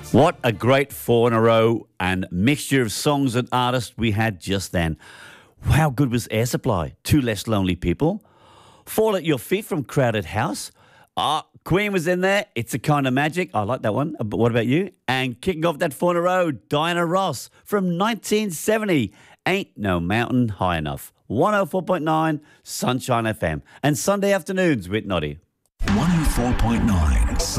What a great four in a row and mixture of songs and artists we had just then. How good was Air Supply? Two Less Lonely People. Fall at Your Feet from Crowded House. Queen was in there. It's a Kind of Magic. I like that one. But what about you? And kicking off that four in a row, Diana Ross from 1970. Ain't No Mountain High Enough. 104.9 Sunshine FM. And Sunday afternoons with Noddy. 104.9